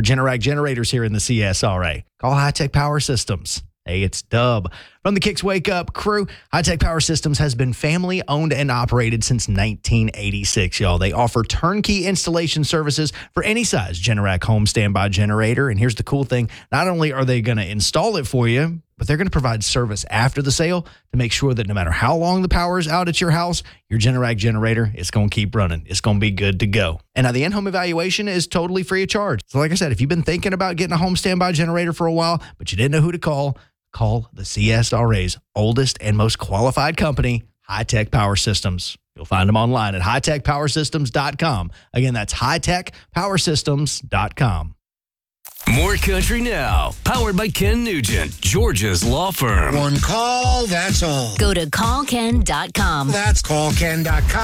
Generac generators here in the CSRA. Call High Tech Power Systems. Hey, it's Dub. From the Kicks Wake Up crew, High Tech Power Systems has been family owned and operated since 1986, y'all. They offer turnkey installation services for any size Generac home standby generator. And here's the cool thing. Not only are they going to install it for you, but they're going to provide service after the sale to make sure that no matter how long the power is out at your house, your Generac generator is going to keep running. It's going to be good to go. And now the in-home evaluation is totally free of charge. So like I said, if you've been thinking about getting a home standby generator for a while, but you didn't know who to call the CSRA's oldest and most qualified company, High Tech Power Systems. You'll find them online at hightechpowersystems.com. Again, that's hightechpowersystems.com. More Country Now, powered by Ken Nugent, Georgia's law firm. One call, that's all. Go to callken.com. That's callken.com.